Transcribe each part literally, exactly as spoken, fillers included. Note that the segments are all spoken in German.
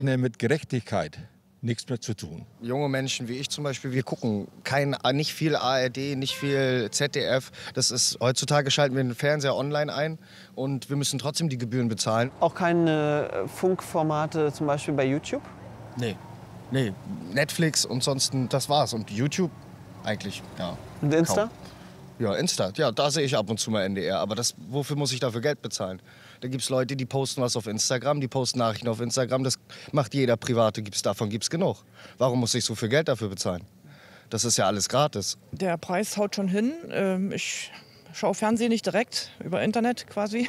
Mit Gerechtigkeit nichts mehr zu tun. Junge Menschen wie ich zum Beispiel, wir gucken kein, nicht viel A R D, nicht viel Z D F. Das ist, heutzutage schalten wir den Fernseher online ein und wir müssen trotzdem die Gebühren bezahlen. Auch keine Funkformate zum Beispiel bei YouTube? Nee, nee. Netflix und sonst, das war's. Und YouTube eigentlich, ja. Und Insta? Kaum. Ja, Insta. Ja, da sehe ich ab und zu mal N D R. Aber das, wofür muss ich dafür Geld bezahlen? Da gibt es Leute, die posten was auf Instagram, die posten Nachrichten auf Instagram. Das macht jeder Private, gibt's, davon gibt es genug. Warum muss ich so viel Geld dafür bezahlen? Das ist ja alles gratis. Der Preis haut schon hin. Ich schaue Fernsehen nicht direkt, über Internet quasi.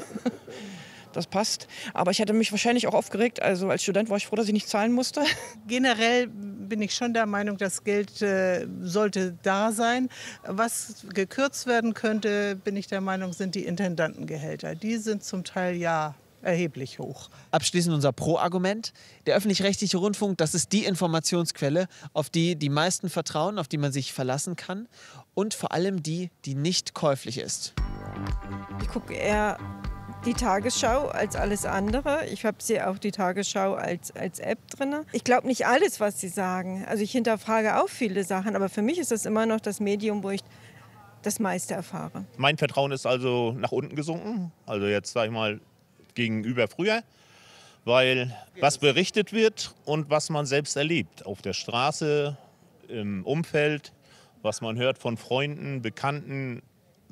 Das passt. Aber ich hätte mich wahrscheinlich auch aufgeregt. Also als Student war ich froh, dass ich nicht zahlen musste. Generell bin ich schon der Meinung, das Geld äh, sollte da sein. Was gekürzt werden könnte, bin ich der Meinung, sind die Intendantengehälter. Die sind zum Teil ja erheblich hoch. Abschließend unser Pro-Argument. Der öffentlich-rechtliche Rundfunk, das ist die Informationsquelle, auf die die meisten vertrauen, auf die man sich verlassen kann. Und vor allem die, die nicht käuflich ist. Ich gucke eher die Tagesschau als alles andere. Ich habe sie auch die Tagesschau als, als App drin. Ich glaube nicht alles, was sie sagen. Also ich hinterfrage auch viele Sachen, aber für mich ist das immer noch das Medium, wo ich das meiste erfahre. Mein Vertrauen ist also nach unten gesunken, also jetzt sage ich mal gegenüber früher, weil was berichtet wird und was man selbst erlebt, auf der Straße, im Umfeld, was man hört von Freunden, Bekannten,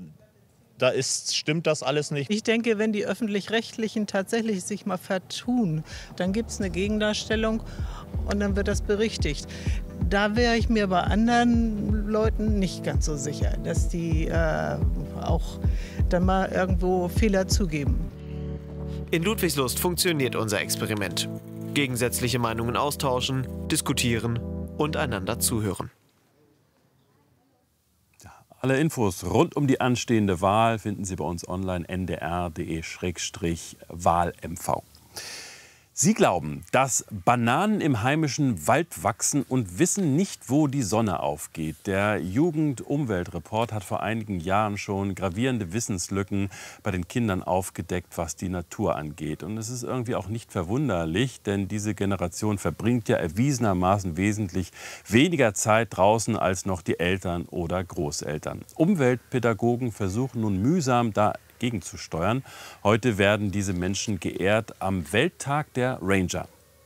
da ist, stimmt das alles nicht. Ich denke, wenn die Öffentlich-Rechtlichen tatsächlich sich mal vertun, dann gibt es eine Gegendarstellung und dann wird das berichtigt. Da wäre ich mir bei anderen Leuten nicht ganz so sicher, dass die äh, auch dann mal irgendwo Fehler zugeben. In Ludwigslust funktioniert unser Experiment. Gegensätzliche Meinungen austauschen, diskutieren und einander zuhören. Alle Infos rund um die anstehende Wahl finden Sie bei uns online n d r punkt d e Schrägstrich Wahl M V. Sie glauben, dass Bananen im heimischen Wald wachsen und wissen nicht, wo die Sonne aufgeht. Der Jugend-Umwelt-Report hat vor einigen Jahren schon gravierende Wissenslücken bei den Kindern aufgedeckt, was die Natur angeht. Und es ist irgendwie auch nicht verwunderlich, denn diese Generation verbringt ja erwiesenermaßen wesentlich weniger Zeit draußen als noch die Eltern oder Großeltern. Umweltpädagogen versuchen nun mühsam, da gegenzusteuern. Heute werden diese Menschen geehrt am Welttag der Ranger.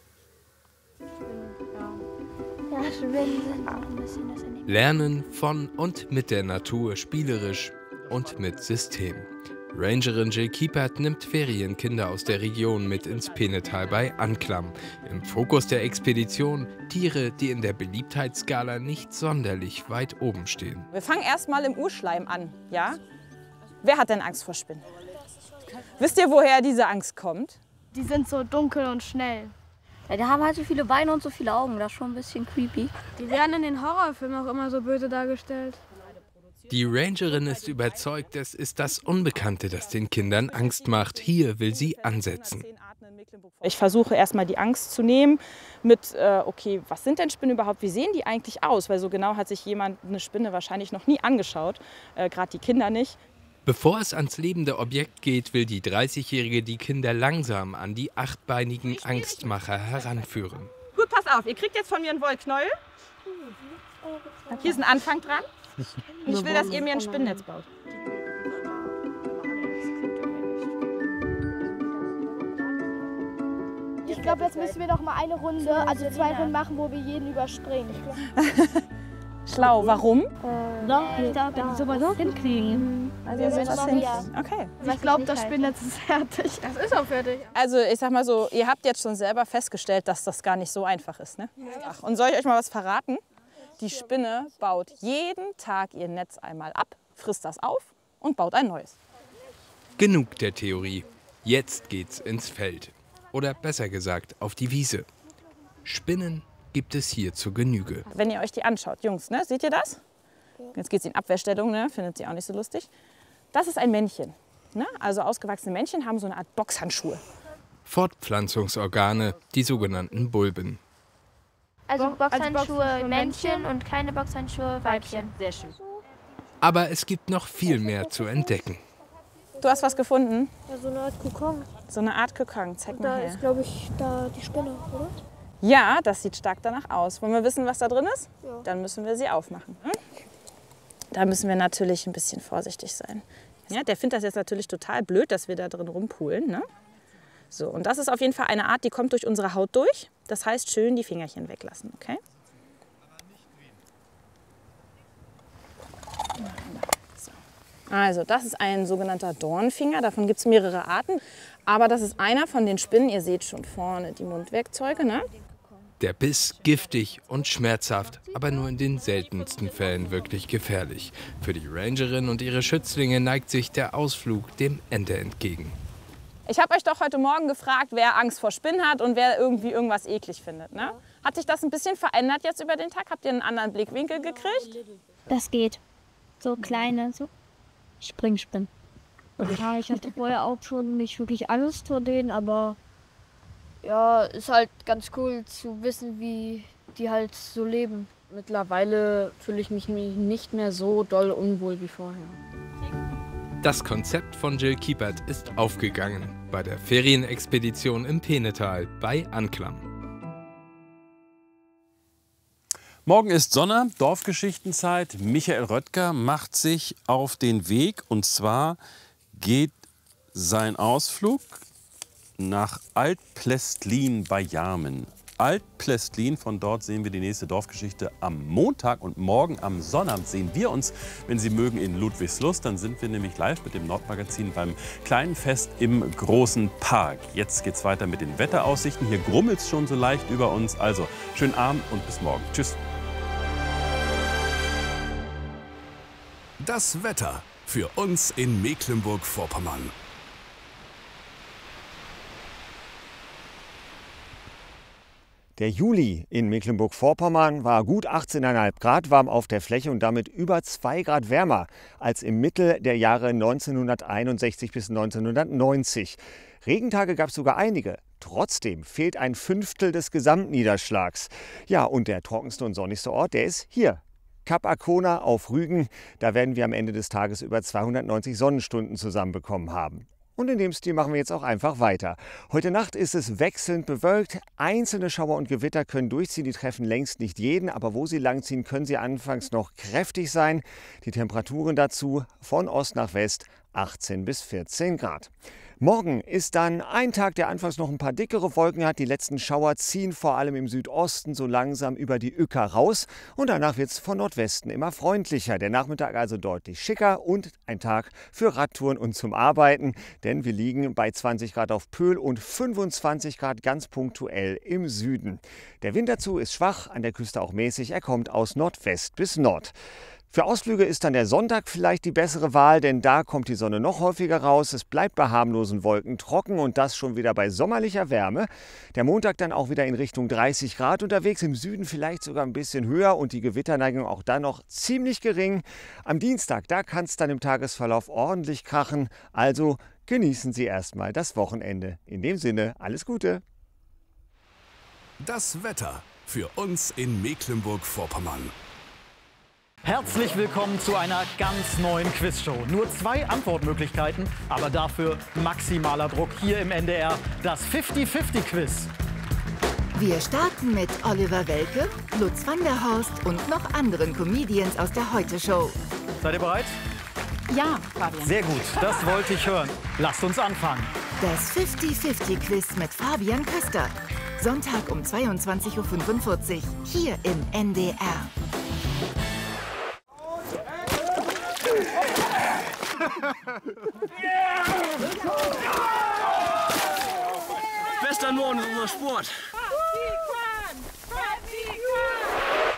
Lernen von und mit der Natur spielerisch und mit System. Rangerin Jill Kiepert nimmt Ferienkinder aus der Region mit ins Peenetal bei Anklam. Im Fokus der Expedition Tiere, die in der Beliebtheitsskala nicht sonderlich weit oben stehen. Wir fangen erst mal im Urschleim an, ja? Wer hat denn Angst vor Spinnen? Wisst ihr, woher diese Angst kommt? Die sind so dunkel und schnell. Ja, die haben halt so viele Beine und so viele Augen, das ist schon ein bisschen creepy. Die werden in den Horrorfilmen auch immer so böse dargestellt. Die Rangerin ist überzeugt, es ist das Unbekannte, das den Kindern Angst macht. Hier will sie ansetzen. Ich versuche erstmal die Angst zu nehmen mit, äh, okay, was sind denn Spinnen überhaupt, wie sehen die eigentlich aus? Weil so genau hat sich jemand eine Spinne wahrscheinlich noch nie angeschaut, äh, gerade die Kinder nicht. Bevor es ans lebende Objekt geht, will die dreißigjährige die Kinder langsam an die achtbeinigen Angstmacher heranführen. Gut, pass auf, ihr kriegt jetzt von mir einen Wollknäuel. Hier ist ein Anfang dran. Ich will, dass ihr mir ein Spinnennetz baut. Ich glaube, jetzt müssen wir noch mal eine Runde, also zwei Runden machen, wo wir jeden überspringen. Schlau, warum? Äh, Doch, ich glaube, wenn die sowas hinkriegen. Also ihr seht das hin. Okay. Ich glaube, das Spinnennetz ist fertig. Das ist auch fertig. Also ich sag mal so, ihr habt jetzt schon selber festgestellt, dass das gar nicht so einfach ist, ne? Ach, und soll ich euch mal was verraten? Die Spinne baut jeden Tag ihr Netz einmal ab, frisst das auf und baut ein neues. Genug der Theorie. Jetzt geht's ins Feld. Oder besser gesagt, auf die Wiese. Spinnen gibt es hier zur Genüge. Wenn ihr euch die anschaut, Jungs, ne, seht ihr das? Jetzt geht sie in Abwehrstellung, ne, findet sie auch nicht so lustig. Das ist ein Männchen. Ne? Also ausgewachsene Männchen haben so eine Art Boxhandschuhe. Fortpflanzungsorgane, die sogenannten Bulben. Also Boxhandschuhe Männchen und keine Boxhandschuhe Weibchen. Sehr schön. Aber es gibt noch viel mehr zu entdecken. Du hast was gefunden? Ja, so eine Art Kokon. So eine Art Kokon, zeig und mal da her. Da ist, glaube ich, da die Spinne, oder? Ja, das sieht stark danach aus. Wollen wir wissen, was da drin ist? Ja. Dann müssen wir sie aufmachen. Da müssen wir natürlich ein bisschen vorsichtig sein. Ja, der findet das jetzt natürlich total blöd, dass wir da drin rumpulen. Ne? So, und das ist auf jeden Fall eine Art, die kommt durch unsere Haut durch. Das heißt, schön die Fingerchen weglassen. Okay? So. Also, das ist ein sogenannter Dornfinger. Davon gibt es mehrere Arten. Aber das ist einer von den Spinnen. Ihr seht schon vorne die Mundwerkzeuge. Ne? Der Biss giftig und schmerzhaft, aber nur in den seltensten Fällen wirklich gefährlich. Für die Rangerin und ihre Schützlinge neigt sich der Ausflug dem Ende entgegen. Ich habe euch doch heute Morgen gefragt, wer Angst vor Spinnen hat und wer irgendwie irgendwas eklig findet. Ne? Hat sich das ein bisschen verändert jetzt über den Tag? Habt ihr einen anderen Blickwinkel gekriegt? Das geht. So kleine, so Springspinnen. Ja, ich hatte vorher auch schon nicht wirklich Angst vor denen, aber ja, ist halt ganz cool zu wissen, wie die halt so leben. Mittlerweile fühle ich mich nicht mehr so doll unwohl wie vorher. Das Konzept von Jill Kiepert ist aufgegangen bei der Ferienexpedition im Peenetal bei Anklam. Morgen ist Sonner, Dorfgeschichtenzeit. Michael Röttger macht sich auf den Weg. Und zwar geht sein Ausflug nach Alt-Plestlin bei Jarmen. Alt-Plestlin, von dort sehen wir die nächste Dorfgeschichte am Montag. Und morgen am Sonnabend sehen wir uns, wenn Sie mögen, in Ludwigslust. Dann sind wir nämlich live mit dem Nordmagazin beim kleinen Fest im großen Park. Jetzt geht's weiter mit den Wetteraussichten. Hier grummelt es schon so leicht über uns. Also schönen Abend und bis morgen. Tschüss. Das Wetter für uns in Mecklenburg-Vorpommern. Der Juli in Mecklenburg-Vorpommern war gut achtzehn Komma fünf Grad warm auf der Fläche und damit über zwei Grad wärmer als im Mittel der Jahre neunzehnhunderteinundsechzig bis neunzehnhundertneunzig. Regentage gab es sogar einige. Trotzdem fehlt ein Fünftel des Gesamtniederschlags. Ja, und der trockenste und sonnigste Ort, der ist hier. Kap Arkona auf Rügen. Da werden wir am Ende des Tages über zweihundertneunzig Sonnenstunden zusammenbekommen haben. Und in dem Stil machen wir jetzt auch einfach weiter. Heute Nacht ist es wechselnd bewölkt. Einzelne Schauer und Gewitter können durchziehen. Die treffen längst nicht jeden, aber wo sie langziehen, können sie anfangs noch kräftig sein. Die Temperaturen dazu von Ost nach West achtzehn bis vierzehn Grad. Morgen ist dann ein Tag, der anfangs noch ein paar dickere Wolken hat. Die letzten Schauer ziehen vor allem im Südosten so langsam über die Uecker raus. Und danach wird es von Nordwesten immer freundlicher. Der Nachmittag also deutlich schicker und ein Tag für Radtouren und zum Arbeiten. Denn wir liegen bei zwanzig Grad auf Pöhl und fünfundzwanzig Grad ganz punktuell im Süden. Der Wind dazu ist schwach, an der Küste auch mäßig. Er kommt aus Nordwest bis Nord. Für Ausflüge ist dann der Sonntag vielleicht die bessere Wahl, denn da kommt die Sonne noch häufiger raus. Es bleibt bei harmlosen Wolken trocken und das schon wieder bei sommerlicher Wärme. Der Montag dann auch wieder in Richtung dreißig Grad unterwegs, im Süden vielleicht sogar ein bisschen höher und die Gewitterneigung auch da noch ziemlich gering. Am Dienstag, da kann es dann im Tagesverlauf ordentlich krachen. Also genießen Sie erstmal das Wochenende. In dem Sinne, alles Gute. Das Wetter für uns in Mecklenburg-Vorpommern. Herzlich willkommen zu einer ganz neuen Quizshow. Nur zwei Antwortmöglichkeiten, aber dafür maximaler Druck hier im N D R, das fifty fifty Quiz. Wir starten mit Oliver Welke, Lutz van der Horst und noch anderen Comedians aus der Heute-Show. Seid ihr bereit? Ja, Fabian. Sehr gut, das wollte ich hören. Lasst uns anfangen. Das fifty fifty Quiz mit Fabian Köster. Sonntag um zweiundzwanzig Uhr fünfundvierzig, hier im N D R. Bester Norden ist unser Sport.